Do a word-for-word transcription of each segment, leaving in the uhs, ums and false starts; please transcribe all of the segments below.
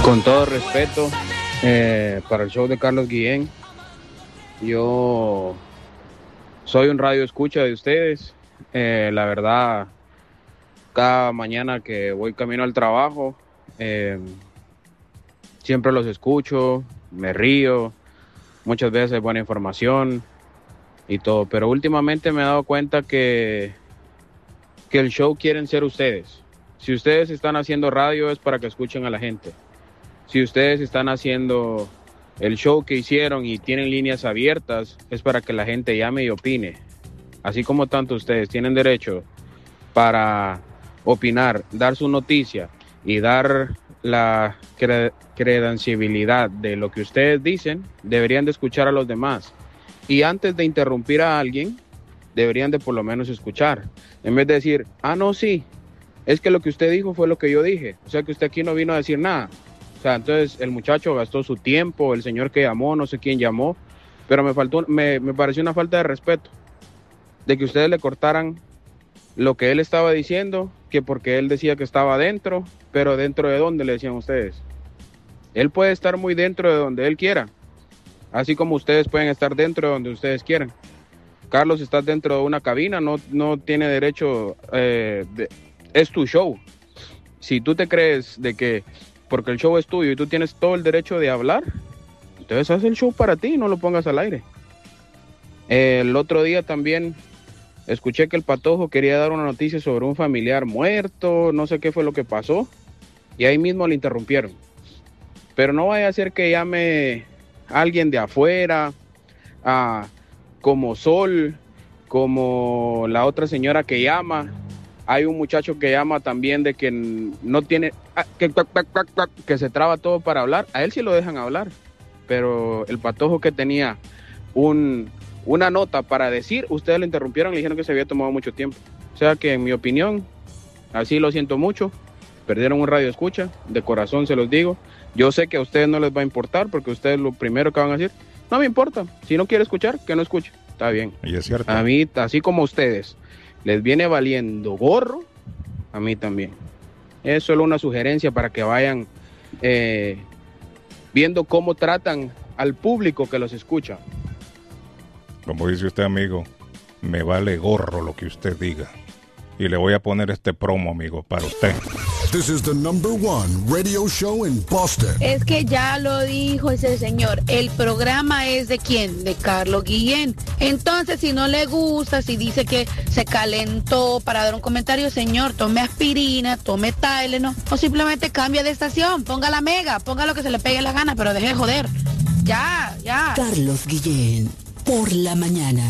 Con todo respeto, eh, para el show de Carlos Guillén, yo soy un radio escucha de ustedes. Eh, la verdad, cada mañana que voy camino al trabajo, eh, siempre los escucho, me río, muchas veces buena información y todo, pero últimamente me he dado cuenta que, que el show quieren ser ustedes. Si ustedes están haciendo radio es para que escuchen a la gente. Si ustedes están haciendo el show que hicieron y tienen líneas abiertas, es para que la gente llame y opine. Así como tanto ustedes tienen derecho para opinar, dar su noticia y dar la cre- credenciabilidad de lo que ustedes dicen, deberían de escuchar a los demás. Y antes de interrumpir a alguien, deberían de por lo menos escuchar. En vez de decir, ah, no, sí, es que lo que usted dijo fue lo que yo dije. O sea que usted aquí no vino a decir nada. O sea, entonces el muchacho gastó su tiempo, el señor que llamó, no sé quién llamó, pero me faltó, me, me pareció una falta de respeto de que ustedes le cortaran lo que él estaba diciendo, que porque él decía que estaba dentro, pero dentro de dónde le decían ustedes. Él puede estar muy dentro de donde él quiera, así como ustedes pueden estar dentro de donde ustedes quieran. Carlos, estás dentro de una cabina, no, no tiene derecho, eh, de, es tu show. Si tú te crees de que porque el show es tuyo y tú tienes todo el derecho de hablar, entonces haz el show para ti y no lo pongas al aire. El otro día también escuché que el Patojo quería dar una noticia sobre un familiar muerto, no sé qué fue lo que pasó, y ahí mismo le interrumpieron. Pero no vaya a ser que llame alguien de afuera, a, como Sol, como la otra señora que llama. Hay un muchacho que llama también de que no tiene, que, que se traba todo para hablar. A él sí lo dejan hablar, pero el Patojo que tenía un, una nota para decir, ustedes lo interrumpieron y le dijeron que se había tomado mucho tiempo. O sea que en mi opinión, así lo siento mucho, perdieron un radio escucha, de corazón se los digo. Yo sé que a ustedes no les va a importar porque ustedes lo primero que van a decir, no me importa, si no quiere escuchar, que no escuche, está bien. Y es cierto. A mí, así como a ustedes les viene valiendo gorro, a mí también. Es solo una sugerencia para que vayan eh, viendo cómo tratan al público que los escucha. Como dice usted, amigo, me vale gorro lo que usted diga. Y le voy a poner este promo, amigo, para usted. This is the number one radio show in Boston. Es que ya lo dijo ese señor, el programa es de quién, de Carlos Guillén. Entonces, si no le gusta, si dice que se calentó para dar un comentario, señor, tome aspirina, tome Tylenol, o simplemente cambia de estación, ponga la Mega, ponga lo que se le pegue la gana, pero deje de joder. Ya, ya. Carlos Guillén, por la mañana.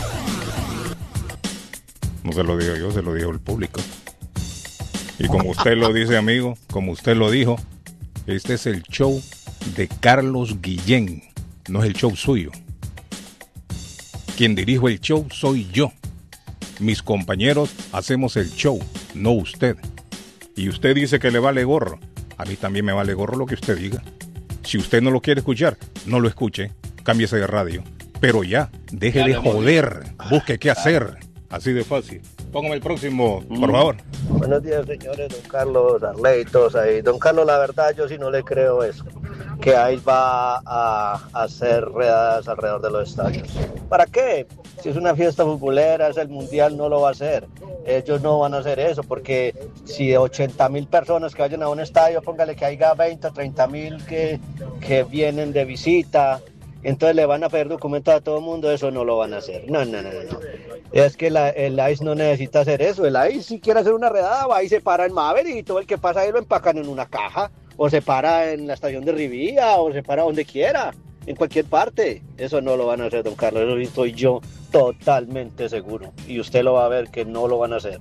No se lo digo yo, se lo dijo el público. Y como usted lo dice, amigo, como usted lo dijo, este es el show de Carlos Guillén, no es el show suyo. Quien dirijo el show soy yo. Mis compañeros hacemos el show, no usted. Y usted dice que le vale gorro. A mí también me vale gorro lo que usted diga. Si usted no lo quiere escuchar, no lo escuche, cámbiese de radio. Pero ya, deje de joder, busque qué hacer. Así de fácil. Póngame el próximo, por favor. Buenos días, señores. Don Carlos, Arley y todos ahí. Don Carlos, la verdad, yo sí no le creo eso. Que ahí va a hacer redadas alrededor de los estadios. ¿Para qué? Si es una fiesta futbolera, es el mundial, no lo va a hacer. Ellos no van a hacer eso, porque si de ochenta mil personas que vayan a un estadio, póngale que haya veinte o treinta mil que, que vienen de visita, entonces le van a pedir documentos a todo el mundo, eso no lo van a hacer. No, no, no, no. Es que la, el I C E no necesita hacer eso. El I C E si quiere hacer una redada, va y se para en Maverick y todo el que pasa ahí lo empacan en una caja, o se para en la estación de Rivía, o se para donde quiera, en cualquier parte. Eso no lo van a hacer, don Carlos, eso estoy yo totalmente seguro. Y usted lo va a ver que no lo van a hacer.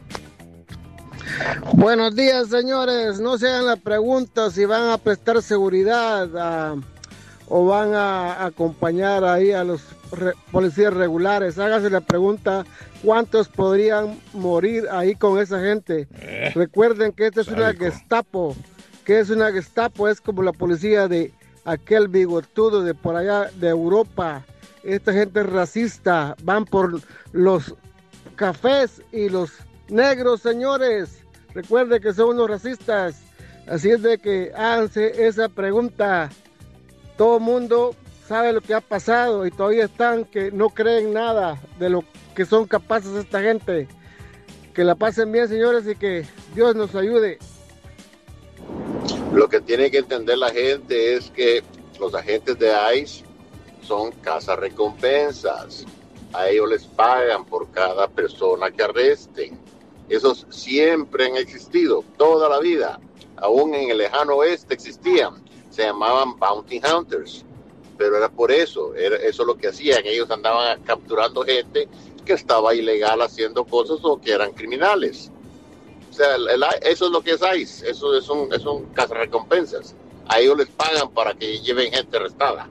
Buenos días, señores. No se hagan la pregunta si van a prestar seguridad a... o van a acompañar ahí a los re- policías regulares. Hágase la pregunta, ¿cuántos podrían morir ahí con esa gente? Eh, Recuerden que esta es sádico. Una Gestapo, que es una Gestapo, es como la policía de aquel bigotudo de por allá de Europa. Esta gente es racista, van por los cafés y los negros, señores. Recuerden que son unos racistas. Así es de que háganse esa pregunta. Todo el mundo sabe lo que ha pasado y todavía están que no creen nada de lo que son capaces esta gente. Que la pasen bien, señores, y que Dios nos ayude. Lo que tiene que entender la gente es que los agentes de ICE son cazarrecompensas. A ellos les pagan por cada persona que arresten. Esos siempre han existido, toda la vida. Aún en el lejano oeste existían. Se llamaban bounty hunters. Pero era por eso, era, eso es lo que hacían. Ellos andaban capturando gente que estaba ilegal haciendo cosas o que eran criminales. O sea, el, el, eso es lo que es ICE. Eso es un, es un cazarrecompensas. A ellos les pagan para que lleven gente arrestada.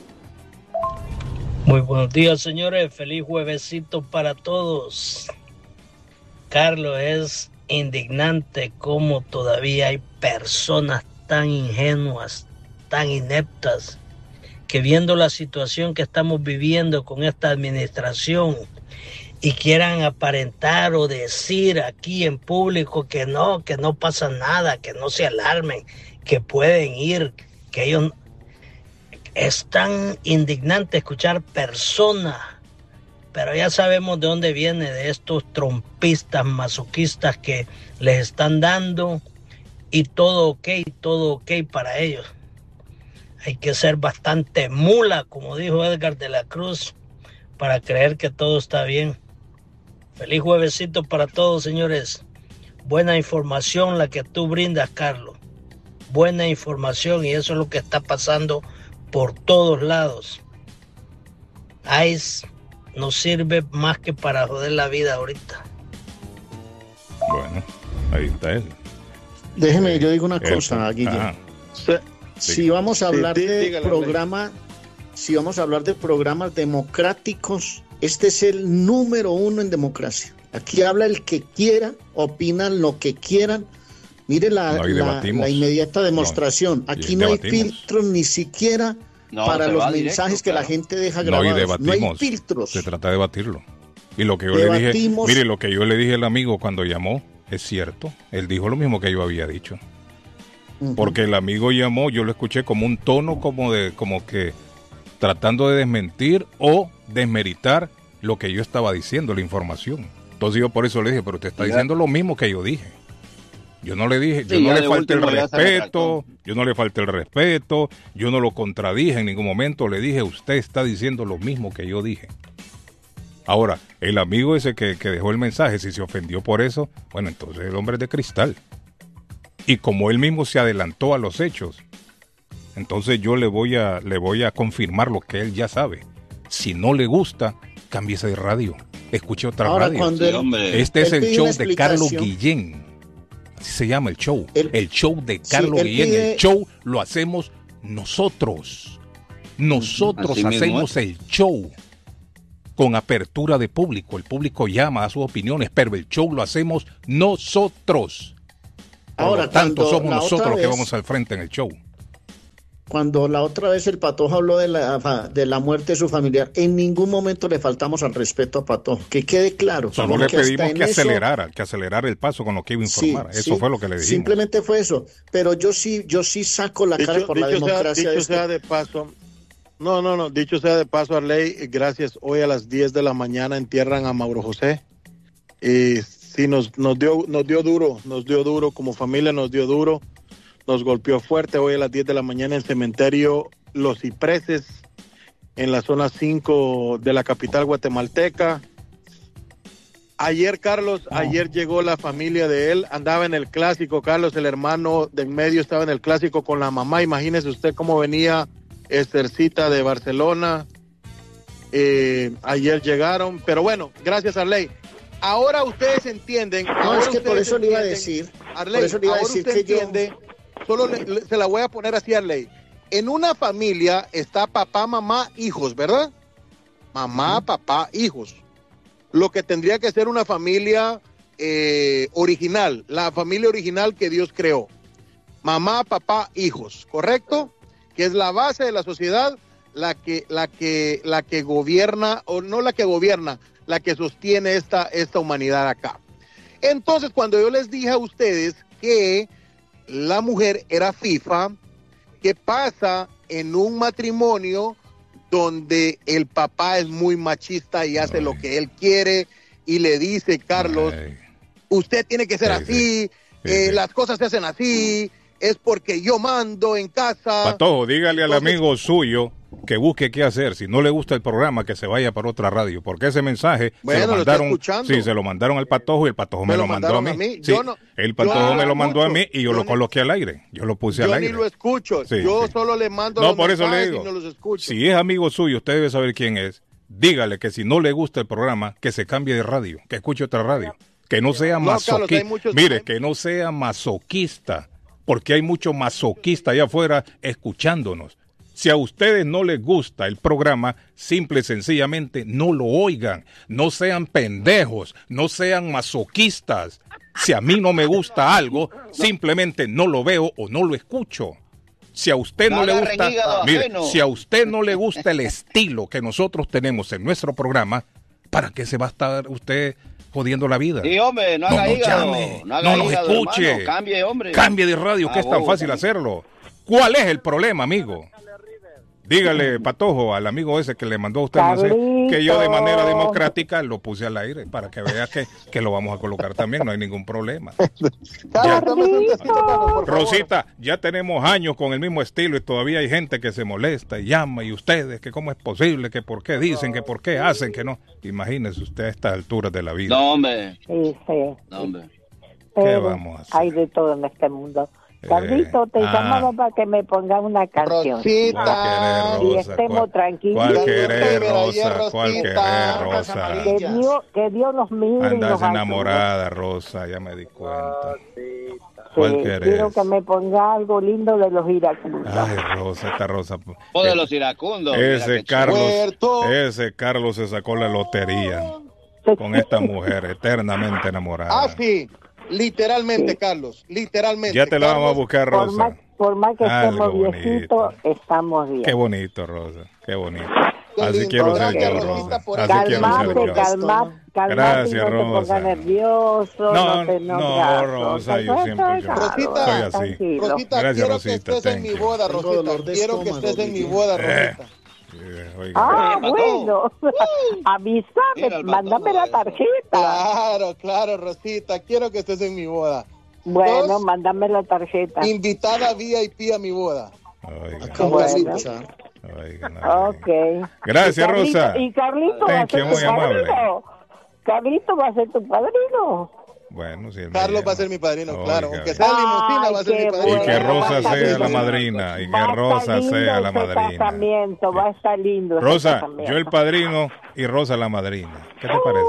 Muy buenos días, señores. Feliz juevesito para todos. Carlos, es indignante cómo todavía hay personas tan ingenuas, tan ineptas, que viendo la situación que estamos viviendo con esta administración y quieran aparentar o decir aquí en público que no, que no pasa nada, que no se alarmen, que pueden ir, que ellos... Es tan indignante escuchar personas, pero ya sabemos de dónde viene, de estos trompistas masoquistas que les están dando y todo ok, todo ok para ellos. Hay que ser bastante mula, como dijo Edgar de la Cruz, para creer que todo está bien. Feliz juevesito para todos, señores. Buena información la que tú brindas, Carlos. Buena información, y eso es lo que está pasando por todos lados. ICE no sirve más que para joder la vida ahorita. Bueno, ahí está él. Déjeme, yo digo una él, cosa, Guillermo. Sí, si vamos a hablar sí, de programa, si vamos a hablar de programas democráticos, este es el número uno en democracia. Aquí habla el que quiera, opinan lo que quieran. Mire la, no, la, la inmediata demostración. No, aquí no hay filtros ni siquiera no, para los mensajes directo, que claro. La gente deja grabados. No, no hay filtros. Se trata de debatirlo. Y lo que yo Debatimos. le dije, mire, lo que yo le dije al amigo cuando llamó, es cierto. Él dijo lo mismo que yo había dicho. Uh-huh. Porque el amigo llamó, yo lo escuché como un tono como de, como que tratando de desmentir o desmeritar lo que yo estaba diciendo, la información. Entonces yo por eso le dije, pero usted está Mira. diciendo lo mismo que yo dije. Yo no le dije, yo sí, no le falté el respeto, yo no le falté el respeto, yo no lo contradije en ningún momento, le dije, usted está diciendo lo mismo que yo dije. Ahora, el amigo ese que, que dejó el mensaje, si se ofendió por eso, bueno, entonces el hombre es de cristal. Y como él mismo se adelantó a los hechos, entonces yo le voy a, le voy a confirmar lo que él ya sabe. Si no le gusta, cámbiese de radio, escuche otra Ahora, radio. Sí, él, este es el show de Carlos Guillén. Así se llama el show. El, el show de Carlos sí, Guillén. Pide... El show lo hacemos nosotros. Nosotros Así hacemos el show con apertura de público. El público llama a sus opiniones, pero el show lo hacemos nosotros. Por Ahora, lo tanto, somos nosotros los vez... que vamos al frente en el show. Cuando la otra vez el Patojo habló de la, de la muerte de su familiar, en ningún momento le faltamos al respeto a Patojo, que quede claro. Solo le pedimos que acelerara, que acelerara el paso con lo que iba a informar. Sí, eso sí, fue lo que le dijimos. Simplemente fue eso. Pero yo sí, yo sí saco la dicho, cara por la democracia. Sea, dicho de sea este... de paso, no, no, no, dicho sea de paso, Arley, gracias. Hoy a las diez de la mañana entierran a Mauro José. Y sí, nos, nos dio, nos dio duro, nos dio duro, como familia nos dio duro. Nos golpeó fuerte hoy a las diez de la mañana en el cementerio Los Cipreses, en la zona cinco de la capital guatemalteca. Ayer, Carlos, oh. ayer llegó la familia de él, andaba en el clásico, Carlos, el hermano de en medio estaba en el clásico con la mamá. Imagínese usted cómo venía Estercita de Barcelona. Eh, ayer llegaron, pero bueno, gracias, Arley. Ahora ustedes entienden. No, es que por eso le iba a decir. Arley, por eso le iba a decir que entiende, yo... Solo le, le, se la voy a poner así a Arley. En una familia está papá, mamá, hijos, ¿verdad? Mamá, uh-huh. papá, hijos. Lo que tendría que ser una familia eh, original, la familia original que Dios creó. Mamá, papá, hijos, ¿correcto? Que es la base de la sociedad, la que, la que, la que gobierna, o no la que gobierna, la que sostiene esta, esta humanidad acá. Entonces, cuando yo les dije a ustedes que la mujer era FIFA. ¿Qué pasa en un matrimonio donde el papá es muy machista y hace Ay. lo que él quiere y le dice, Carlos, Ay. usted tiene que ser sí, así, sí. Sí, eh, sí. las cosas se hacen así, es porque yo mando en casa? Patojo, dígale al Entonces, amigo suyo que busque qué hacer. Si no le gusta el programa, que se vaya para otra radio, porque ese mensaje bueno, se lo mandaron, lo sí, se lo mandaron al Patojo y el Patojo me, me lo, lo mandó a mí. A mí. Sí, no, el Patojo me lo mandó a mí y yo, yo lo coloqué al aire. Yo lo puse al aire. Yo ni lo escucho. Sí, yo sí. solo le mando no, los por eso le digo, y no los escucho. Si es amigo suyo, usted debe saber quién es. Dígale que si no le gusta el programa, que se cambie de radio, que escuche otra radio, que no sea no, masoquista. Muchos... Mire, que no sea masoquista, porque hay mucho masoquista allá afuera escuchándonos. Si a ustedes no les gusta el programa, simple y sencillamente no lo oigan. No sean pendejos, no sean masoquistas. Si a mí no me gusta algo, simplemente no lo veo o no lo escucho. Si a usted no, no le gusta, mire, si a usted no le gusta el estilo que nosotros tenemos en nuestro programa, ¿para qué se va a estar usted jodiendo la vida? Sí, hombre, no haga no hígado, llame, no, haga no nos hígado, escuche, hermano, cambie, hombre. Cambie de radio, que ah, es tan fácil vos, hacerlo. ¿Cuál es el problema, amigo? Dígale, Patojo, al amigo ese que le mandó a usted un mensaje, que yo de manera democrática lo puse al aire para que vea que, que lo vamos a colocar también, no hay ningún problema. Ya, Rosita, ya tenemos años con el mismo estilo y todavía hay gente que se molesta y llama, y ustedes, que cómo es posible, que por qué dicen, que por qué hacen, que no. Imagínese usted a estas alturas de la vida. No, hombre. Sí, sí. No, hombre. ¿Qué Pero vamos a hacer? Hay de todo en este mundo. Carlito, te ah. llamaba para que me pongas una canción. Rosita. Y estemos tranquilos. ¿Cuál querés, Rosa? ¿Cuál querés, Rosa? Que Dios, que Dios nos mire. Andas enamorada, Rosa, ya me di cuenta. ¿Cuál sí, querés? Quiero que me ponga algo lindo de los iracundos. Ay, Rosa, esta Rosa. O de los iracundos. Ese Carlos, ese Carlos se sacó la lotería con esta mujer eternamente enamorada. Ah, sí. Literalmente, Carlos, literalmente. Ya te la Carlos, vamos a buscar, Rosa. Por más, por más que Algo estemos viejitos, estamos bien. Qué bonito, Rosa, qué bonito. Así qué quiero ser yo, Rosa. Así calmate, quiero ser yo. Calmate, calmate, Gracias, no Rosa. te pongas nervioso, no, no te no, Rosa, yo siempre yo Rosita, soy así. Rosita, Gracias, quiero Rosita, que estés en mi boda, Rosita. Quiero que estés en mi boda, Rosita. Oiga. Ah, bueno, avísame, mándame la tarjeta. Claro, claro, Rosita, quiero que estés en mi boda. Bueno, Dos, mándame la tarjeta. Invitada V I P a mi boda. Oiga. Bueno. Oiga, no, ok. Gracias, y Carlito, Rosa. Y Carlito va a ser tu padrino. Carlito va a ser tu padrino. Bueno, si Carlos va a ser mi padrino, Oiga, claro. Aunque sea limusina, va a ser mi padrino. Y que Rosa sea la madrina. Y que Rosa sea la madrina. Casamiento, va a estar lindo. Rosa, yo el padrino y Rosa la madrina. ¿Qué te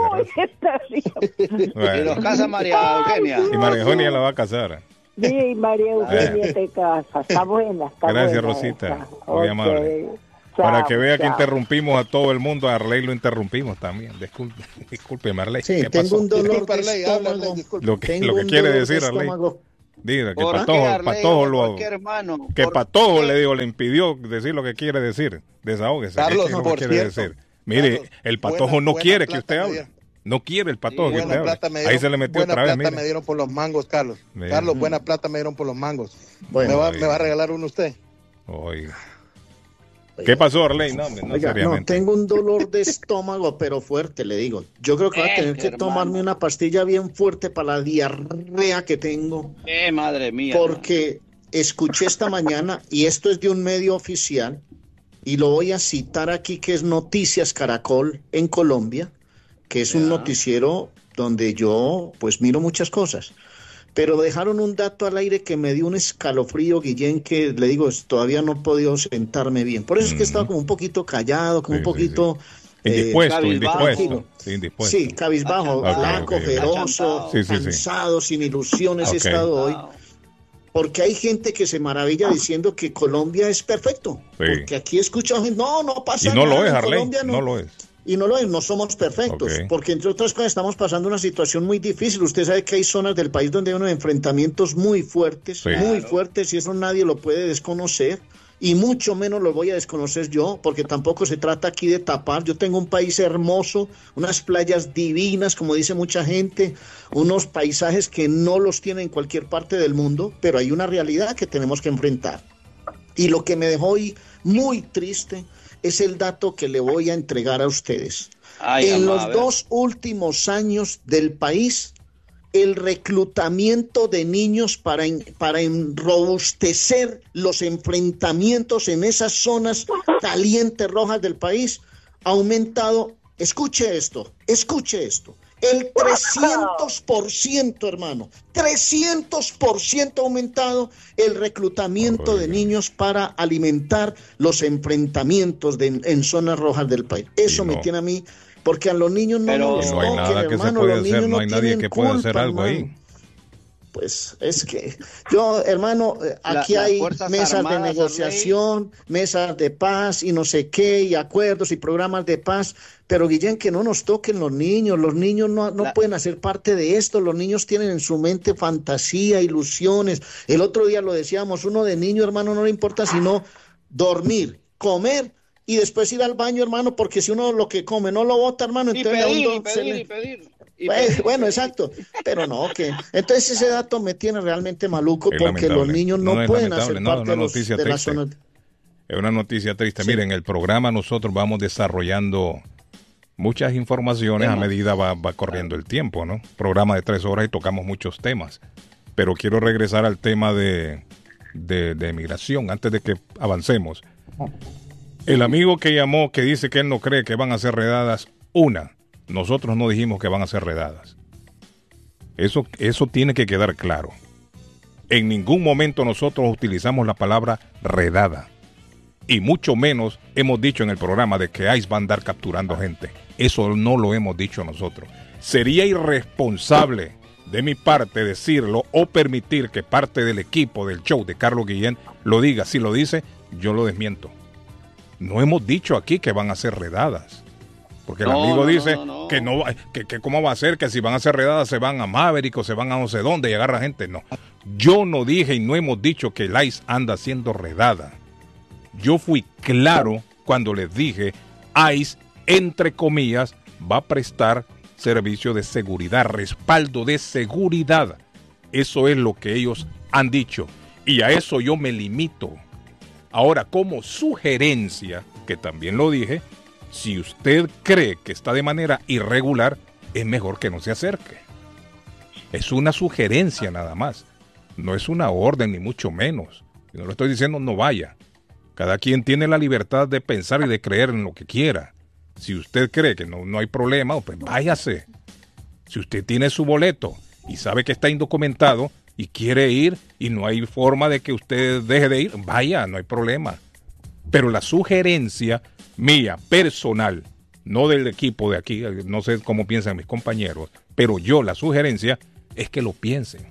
parece, Rosa? Bueno. Y los casa María Eugenia. Y María Eugenia la va a casar. Sí, María Eugenia te casa. Está buena, está Gracias, buena Rosita. Esta. Muy okay. amable. Chao, Para que vea chao. que interrumpimos a todo el mundo, a Arley lo interrumpimos también. Disculpe, disculpe Arley. Sí, ¿Qué tengo pasó? un dolor Disculpe, de Arley, estómago. háblale, disculpe. Lo que, Tengo lo que un quiere dolor decir, de Arley. estómago. Diga que ¿Por qué, Patojo, Arley, Patojo lo, hermano? que ¿Por Patojo qué? le digo, le impidió decir lo que quiere decir. Desahógese. Carlos, ¿Qué es lo por que quiere cierto, decir? Mire, Carlos, el Patojo buena, no buena quiere que usted plata hable. No quiere el Patojo Sí, que usted buena plata hable. me dieron, Ahí se le metió buena otra vez, plata mire. me dieron por los mangos, Carlos. Mira. Carlos, buena plata me dieron por los mangos. Bueno, ¿Me, va, oiga. ¿Me va a regalar uno usted? Oiga. ¿Qué pasó, Arley? No, no, Oiga, no, seriamente. tengo un dolor de estómago, pero fuerte, le digo. Yo creo que voy a tener Eh, que hermano. tomarme una pastilla bien fuerte para la diarrea que tengo. Eh, madre mía. Porque escuché esta mañana, y esto es de un medio oficial, y lo voy a citar aquí, que es Noticias Caracol en Colombia, que es un Ya. noticiero donde yo pues miro muchas cosas. Pero dejaron un dato al aire que me dio un escalofrío, Guillén, que le digo, es- todavía no he podido sentarme bien. Por eso es que he estado como un poquito callado, como Sí, un sí, poquito... sí. eh, Indispuesto, cabizbajo. indispuesto. Sí, indispuesto. Sí, cabizbajo, Ok, flaco, ok, ok. ojeroso, Sí, sí, sí. cansado, sin ilusiones he Ok. estado hoy. Porque hay gente que se maravilla diciendo que Colombia es perfecto. Sí. Porque aquí he escuchado gente, no, no pasa Y no nada. lo es, en Arley. Colombia No lo es. Y no lo es, no somos perfectos. Ok. Porque entre otras cosas estamos pasando una situación muy difícil. Usted sabe que hay zonas del país donde hay unos enfrentamientos muy fuertes, Sí. muy fuertes, y eso nadie lo puede desconocer. Sí, sí, sí. Y hay gente que y mucho menos los voy a desconocer yo, porque tampoco se trata aquí de tapar. Yo tengo un país hermoso, unas playas divinas, como dice mucha gente, unos paisajes que no los tiene en cualquier parte del mundo, pero hay una realidad que tenemos que enfrentar. Y lo que me dejó hoy muy triste es el dato que le voy a entregar a ustedes. Ay, en mamá, los dos últimos años del país, el reclutamiento de niños para, en, para enrobustecer los enfrentamientos en esas zonas calientes rojas del país ha aumentado, escuche esto, escuche esto, el trescientos por ciento, hermano, trescientos por ciento ha aumentado el reclutamiento de niños para alimentar los enfrentamientos de, en zonas rojas del país. Eso sí, no. me tiene a mí... Porque a los niños no Pero nos no hay toquen, nada que hermano, se puede los hacer, niños no hay no nadie tienen que pueda culpa, hacer algo hermano. ahí. Pues es que yo, hermano, aquí La- las hay Fuerzas mesas de Armadas, negociación, mesas de paz y no sé qué, y acuerdos y programas de paz, pero Guillén, que no nos toquen los niños, los niños no, no La- pueden hacer parte de esto, los niños tienen en su mente fantasía, ilusiones. El otro día lo decíamos, uno de niño, hermano, no le importa sino dormir, comer y después ir al baño, hermano, porque si uno lo que come no lo bota, hermano, Y entonces a pedir, uno y se pedir, le- y pedir. y Pues, pedir, bueno, pedir. exacto, pero no, que entonces ese dato me tiene realmente maluco Es porque lamentable. los niños no, No es pueden lamentable, hacer no, parte una de, los, noticia de las triste. zonas. Es una noticia triste. Sí. Miren, el programa nosotros vamos desarrollando muchas informaciones a medida va, va corriendo el tiempo, ¿no? Programa de tres horas y tocamos muchos temas. Pero quiero regresar al tema de, de, de migración antes de que avancemos. El amigo que llamó que dice que él no cree que van a ser redadas, una, nosotros no dijimos que van a ser redadas. Eso, eso tiene que quedar claro. En ningún momento nosotros utilizamos la palabra redada. Y mucho menos hemos dicho en el programa de que ICE va a andar capturando gente. Eso no lo hemos dicho nosotros. Sería irresponsable de mi parte decirlo o permitir que parte del equipo del show de Carlos Guillén lo diga. Si lo dice, yo lo desmiento. No hemos dicho aquí que van a ser redadas. Porque el No, amigo no, dice no, no, no. que no va- que, que cómo va a ser, que si van a ser redadas se van a Maverick o se van a no sé dónde y agarra gente. No. Yo no dije y no hemos dicho que el ICE anda siendo redada. Yo fui claro cuando les dije, ICE, entre comillas, va a prestar servicio de seguridad, respaldo de seguridad. Eso es lo que ellos han dicho. Y a eso yo me limito. Ahora, como sugerencia, que también lo dije, si usted cree que está de manera irregular, es mejor que no se acerque. Es una sugerencia nada más. No es una orden, ni mucho menos. Y no lo estoy diciendo, no vaya. Cada quien tiene la libertad de pensar y de creer en lo que quiera. Si usted cree que no, no hay problema, pues váyase. Si usted tiene su boleto y sabe que está indocumentado y quiere ir y no hay forma de que usted deje de ir, vaya, no hay problema. Pero la sugerencia mía, personal, no del equipo de aquí, no sé cómo piensan mis compañeros, pero yo la sugerencia es que lo piensen.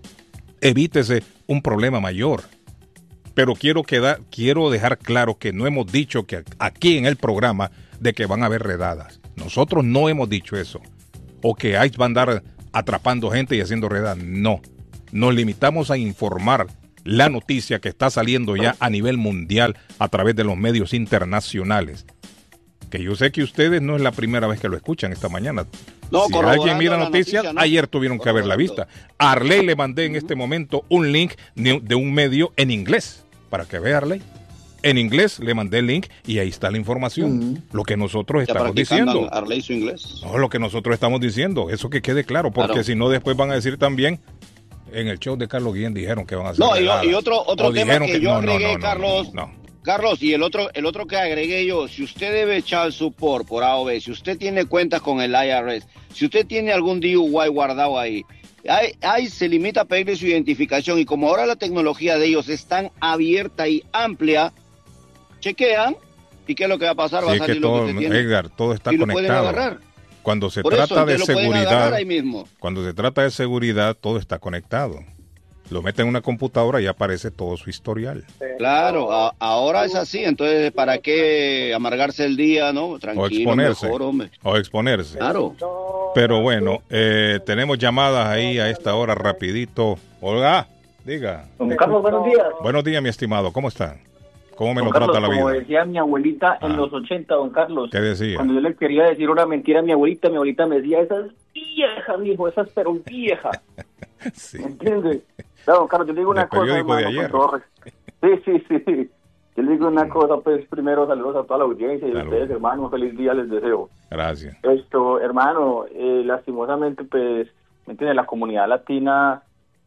Evítese un problema mayor. Pero quiero quedar, quiero dejar claro que no hemos dicho que aquí en el programa de que van a haber redadas. Nosotros no hemos dicho eso. O que ICE va a andar atrapando gente y haciendo redadas. No. Nos limitamos a informar la noticia que está saliendo ya a nivel mundial a través de los medios internacionales. Que yo sé que ustedes no es la primera vez que lo escuchan esta mañana. No, si alguien mira la noticias, noticia, ¿no? ayer tuvieron que haberla vista. A Arley le mandé en este momento un link de de un medio en inglés. Para que vea, Arley. En inglés le mandé el link y ahí está la información. Lo que nosotros Ya estamos practicando diciendo. Arley su inglés. No, lo que nosotros estamos diciendo. Eso que quede claro. Porque Claro. si no, después van a decir también. En el show de Carlos Guillén dijeron que van a hacer. No, y, redadas. y otro otro O tema dijeron que, yo no, no, agregué, no, no, Carlos, no. Carlos, y el otro el otro que agregué yo, si usted debe echar support por A o B, si usted tiene cuentas con el I R S, si usted tiene algún D U I guardado ahí, ahí, ahí se limita a pedirle su identificación y como ahora la tecnología de ellos es tan abierta y amplia, chequean y qué es lo que va a pasar, va Sí, a salir que lo todo, que usted tiene. Edgar, todo está y lo pueden conectado. agarrar. Cuando se Por eso, trata de entonces lo pueden agarrar seguridad, ahí mismo. cuando se trata de seguridad, todo está conectado. Lo mete en una computadora y aparece todo su historial. Claro, a- ahora es así, entonces ¿para qué amargarse el día, no? O Tranquilo, exponerse. mejor, hombre. O exponerse. Claro. Pero bueno, eh, tenemos llamadas ahí a esta hora rapidito. Olga, diga. Don Carlos, buenos días. Buenos días, mi estimado. ¿Cómo está? ¿Cómo me don lo Carlos, trata la vida? Como decía mi abuelita en Ah. los ochenta, don Carlos. ¿Qué decía? Cuando yo le quería decir una mentira a mi abuelita, mi abuelita me decía, esa es vieja, mijo, esa es pero vieja. Sí. ¿Me entiendes? Claro, don Carlos, yo le digo una Del cosa, periódico de hermano, ayer. con todo res- Sí, sí, sí. Yo le digo una cosa, pues, primero saludos a toda la audiencia y a Saludos. ustedes, hermano, un feliz día les deseo. Gracias. Esto, hermano, eh, lastimosamente, pues, ¿me entiendes? La comunidad latina,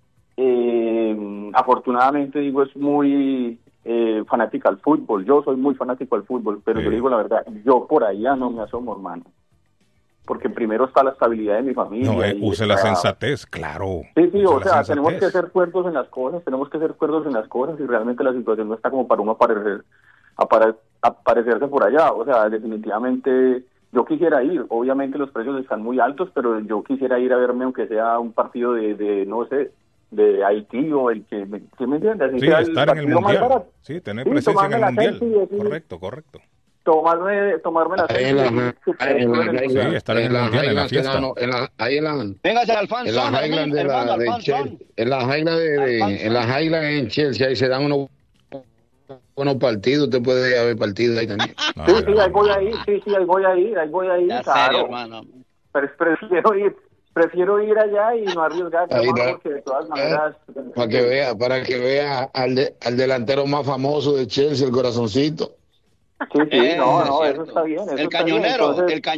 eh, afortunadamente, digo, es muy eh, fanática al fútbol. Yo soy muy fanático al fútbol, pero Sí. yo digo la verdad, yo por allá no me asomo, hermano. Porque primero está la estabilidad de mi familia. No, eh, y use la está- sensatez, claro. Sí, sí, Use o la sea, tenemos sensatez. que ser cuerdos en las cosas, tenemos que ser cuerdos en las cosas y realmente la situación no está como para uno aparecer, apare- aparecerse por allá. O sea, definitivamente yo quisiera ir. Obviamente los precios están muy altos, pero yo quisiera ir a verme aunque sea un partido de, de no sé, de Haití o el que, me, ¿sí me entiendes? Así Sí, sea estar en el partido más mundial. barato. Sí, tener Sí, presencia en tomarme el la mundial. selfie y decir- Correcto, correcto. Tomarme, tomarme la Ahí en la, selfie y en super- la en el- regla, Sí, estar en el la mundial, en la regla, fiesta. no, no, en la- ahí en la, Véngase al en Alfonso, la Highland de la hermano, de Alfonso. Chelsea, en la Highland de, de- en la Highland en Chelsea, ahí se dan unos buenos partidos, usted puede haber partidos ahí también. Sí, sí, ahí voy a ir, sí, sí, ahí voy a ir, ahí voy a ir, Ya claro. serio, hermano. Pero prefiero ir, prefiero ir allá y no arriesgar, Ahí hermano, está. porque de todas maneras... Para que vea, para que vea al, de- al delantero más famoso de Chelsea, el corazoncito. Sí, sí, Eh, no, es no, cierto. eso está bien. Eso El está cañonero, bien, entonces- el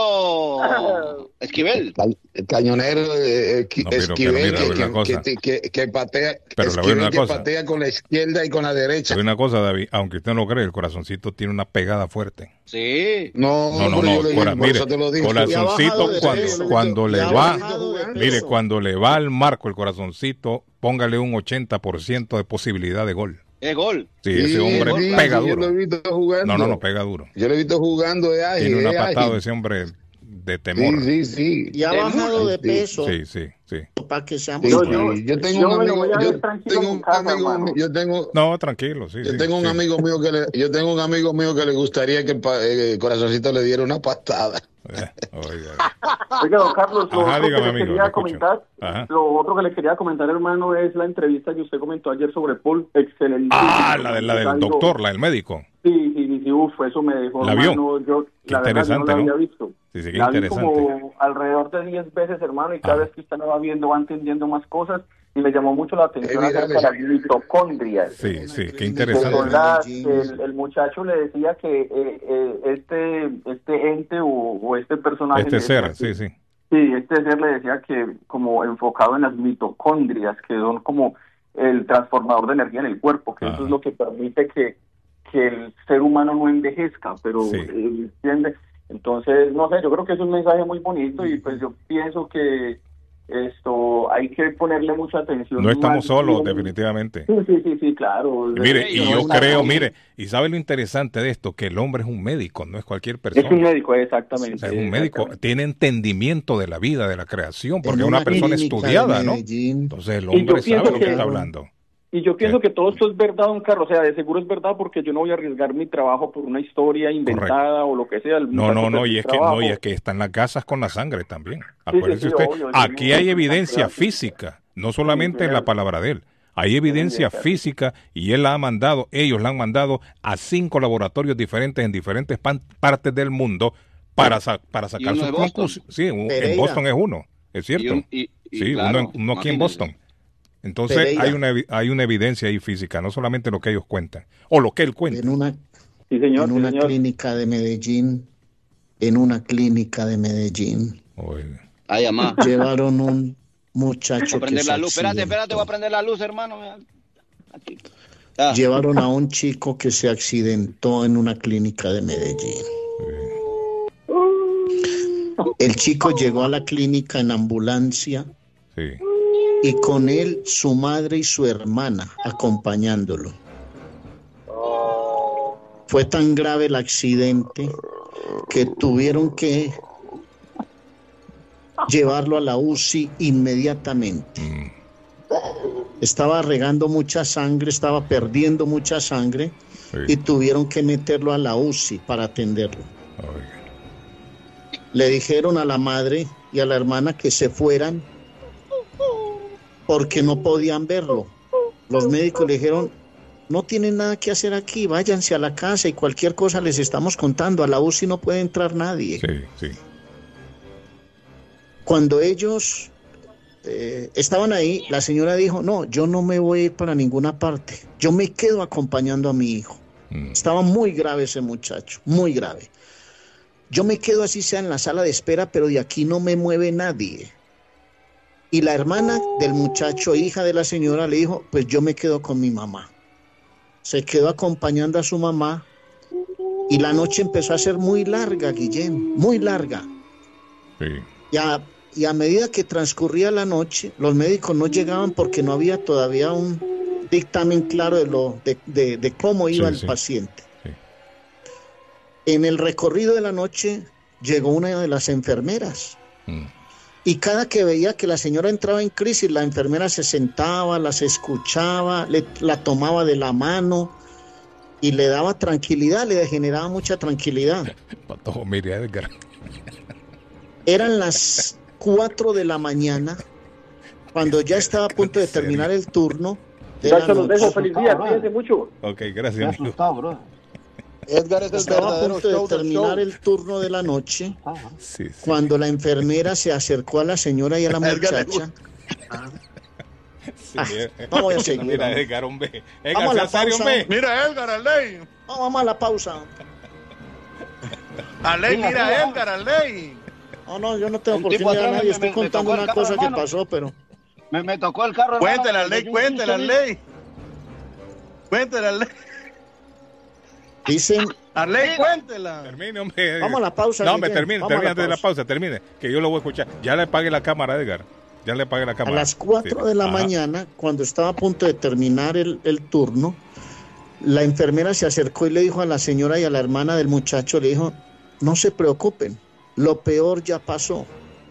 cañonero Esquivel. El cañonero eh, Esqui- No, pero- Esquivel pero mira, que, una que- cosa. que- que- que patea, Pero le voy a decir Esquivel una que cosa. patea con la izquierda y con la derecha. Hay una cosa, David, aunque usted no lo cree, el corazoncito tiene una pegada fuerte. Sí. No, No, no, pero no, yo le- cora- por mire, eso te lo digo. corazoncito de cuando, peso, cuando le ya ha va, bajado de mire, peso. cuando le va al marco el corazoncito, póngale un ochenta por ciento de posibilidad de gol. Es gol. Sí, ese Sí, hombre sí, pega sí, yo duro. lo he visto jugando. No, no, no, pega duro. Yo lo he visto jugando, es ágil, Tiene una es patada ágil. ese hombre de temor. Sí, sí, sí. Y ha De bajado de sí, peso Sí, sí, sí. para que seamos Sí, Yo- sí. yo- Yo tengo yo un me lo amigo, voy a yo ver tranquilo tengo en un mi casa, amigo, hermano. yo tengo, No, tranquilo, sí, yo sí, tengo un sí. amigo mío que le, yo tengo un amigo mío que le gustaría que el, pa- eh, el corazoncito le diera una patada. Eh, oiga. Oiga, don Carlos, lo Ajá, otro dígame, que le amigo, lo quería escucho. comentar, Ajá. lo otro que le quería comentar, hermano, es la entrevista que usted comentó ayer sobre Paul, excelente. Ah, la, de, la del doctor, la del médico. Sí, sí, sí, sí, uf, eso me dejó, ¿La vio? hermano, yo, Qué la verdad, yo no interesante, la ¿no? había visto. Sí, sí, qué La vi interesante. como alrededor de diez veces, hermano, y cada Ah. vez que usted la va viendo va entendiendo más cosas, y me llamó mucho la atención Eh, mira, acerca de las mitocondrias. Sí, sí, qué Que interesante. son las- el, el muchacho le decía que eh, eh, este este ente o, o este personaje... Este le decía ser, que- sí, sí. Sí, este ser le decía que como enfocado en las mitocondrias, que son como el transformador de energía en el cuerpo, que eso Ajá. es lo que permite que, que el ser humano no envejezca, pero Sí. eh, ¿entiende? Entonces, no sé, yo creo que es un mensaje muy bonito y pues yo pienso que esto hay que ponerle mucha atención. No estamos más solos, bien. definitivamente. Sí, sí, sí, sí, claro. Y mire, y No, yo es una- creo, mire, y sabe lo interesante de esto, que el hombre es un médico, no es cualquier Es persona. un médico, exactamente. O sea, es un médico, exactamente. tiene entendimiento de la vida, de la creación, porque En es una una persona clínica de estudiada, ¿no? Medellín. Entonces el yo hombre sabe pienso lo que que- está hablando. Y yo pienso que todo esto es verdad, don Carlos, o sea, de seguro es verdad porque yo no voy a arriesgar mi trabajo por una historia inventada o lo que sea. El No, muchacho no, no, perdió y es que trabajo. no, y es que están las gasas con la sangre también. sí, Acuérdese sí, usted, obvio, sí, aquí sí, hay sí, evidencia sí, sí. física, no solamente en la claro. palabra de él. Hay evidencia evidencia. física y él la ha mandado, ellos la han mandado a cinco laboratorios diferentes en diferentes pan- partes del mundo para, sa- para sacar uno sus de Boston. conclusiones. Sí, un- en Pereira. Boston es uno, es cierto. Y un- y- y sí, claro, uno, en- uno aquí en imagínense. Boston. Entonces Pereira. hay una, evi- hay una evidencia ahí física, no solamente lo que ellos cuentan, o lo que él cuenta. En una, Sí, señor, en sí, una señor. clínica de Medellín, en una clínica de Medellín, Oiga. Ay, amá. llevaron un Voy muchacho a que prender se la luz. Espérate, espérate, voy a accidentó. prender la luz, hermano. Mira. Aquí. Ah, Llevaron a un chico que se accidentó en una clínica de Medellín. El chico llegó a la clínica en ambulancia Sí. y con él su madre y su hermana acompañándolo. Fue tan grave el accidente que tuvieron que llevarlo a la U C I inmediatamente. Mm. Estaba regando mucha sangre, estaba perdiendo mucha sangre y Sí. tuvieron que meterlo a la U C I para atenderlo. Oiga. Le dijeron a la madre y a la hermana que se fueran porque no podían verlo. Los médicos le dijeron, no tienen nada que hacer aquí, váyanse a la casa y cualquier cosa les estamos contando, a la U C I no puede entrar nadie. Sí, sí. Cuando ellos eh, estaban ahí, la señora dijo, no, yo no me voy a ir para ninguna parte, yo me quedo acompañando a mi hijo. Mm. Estaba muy grave ese muchacho, muy grave. Yo me quedo así sea en la sala de espera, pero de aquí no me mueve nadie. Y la hermana del muchacho, hija de la señora, le dijo, pues yo me quedo con mi mamá. Se quedó acompañando a su mamá y la noche empezó a ser muy larga, Guillén, muy larga. Sí. Y a, y a medida que transcurría la noche, los médicos no llegaban porque no había todavía un dictamen claro de, lo, de, de, de cómo iba sí, el sí. paciente. Sí. En el recorrido de la noche llegó una de las enfermeras. Mm. Y cada que veía que la señora entraba en crisis, la enfermera se sentaba, las escuchaba, le, la tomaba de la mano y le daba tranquilidad, le generaba mucha tranquilidad. Patojo, mire, Edgar. Eran las cuatro de la mañana, cuando ya estaba a punto de terminar el turno. De Gracias, los dejo, feliz día, cuídense mucho. Ok, gracias, amigo. Edgar es estaba a punto de terminar el turno de la noche sí, sí. cuando la enfermera se acercó a la señora y a la muchacha. Sí, ah, no voy a seguir. Mira, Edgar, hombre. Edgar, vamos a la serio, pausa. Hombre. Mira, Edgar, Arley. No, vamos a la pausa. Arley, mira, mira, Edgar, Arley. No, no, yo no tengo por qué mirar a nadie. Estoy me, contando me una cosa que pasó, pero... Me, me tocó el carro. Cuéntale, Arley, cuéntale, Arley. Cuéntale, Arley. Dicen... Arley, cuéntela. Termine, hombre. Vamos a la pausa. No, hombre, termine, termine antes de la pausa, termine. Que yo lo voy a escuchar. Ya le apague la cámara, Edgar. Ya le apague la cámara. A las cuatro sí. de la Ajá. mañana, cuando estaba a punto de terminar el, el turno, la enfermera se acercó y le dijo a la señora y a la hermana del muchacho, le dijo, no se preocupen, lo peor ya pasó.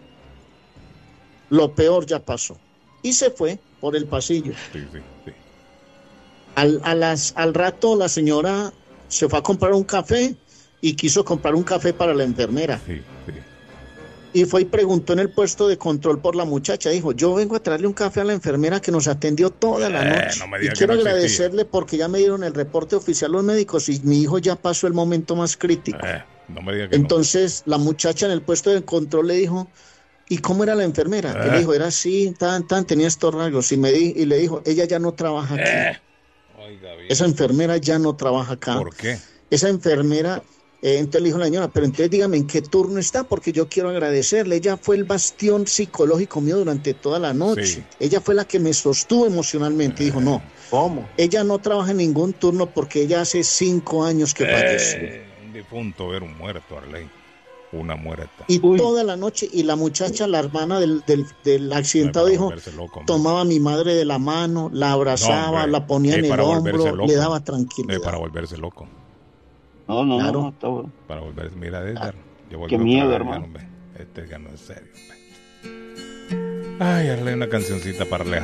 Lo peor ya pasó. Y se fue por el pasillo. Sí, sí, sí. Al, a las, al rato la señora se fue a comprar un café y quiso comprar un café para la enfermera. Sí, sí. Y fue y preguntó en el puesto de control por la muchacha. Dijo, yo vengo a traerle un café a la enfermera que nos atendió toda la noche. Eh, no y quiero no agradecerle porque ya me dieron el reporte oficial los médicos y mi hijo ya pasó el momento más crítico. Eh, no me diga que Entonces no. la muchacha en el puesto de control le dijo, ¿y cómo era la enfermera? Eh. Y le dijo, era así, tan, tan, tenía estos rasgos. Y, me di, y le dijo, ella ya no trabaja aquí. Eh. Oiga, esa enfermera ya no trabaja acá. ¿Por qué? Esa enfermera... Eh, entonces le dijo la señora, pero entonces dígame en qué turno está, porque yo quiero agradecerle. Ella fue el bastión psicológico mío durante toda la noche. Sí. Ella fue la que me sostuvo emocionalmente. Eh, dijo, no, ¿cómo? Ella no trabaja en ningún turno porque ella hace cinco años que eh, falleció. Un difunto era un muerto, Arley. Una muerta. Y Uy. toda la noche, y la muchacha, la hermana del, del, del accidentado, dijo, loco, tomaba a mi madre de la mano, la abrazaba, no, la ponía en el hombro, le daba tranquilidad. Es para volverse loco. No, no, claro. no, está bueno. Para volver, mira, Edgar. Yo Qué miedo, hermano. Este Edgar no es serio. Hombre. Ay, hazle una cancioncita para Alejandro.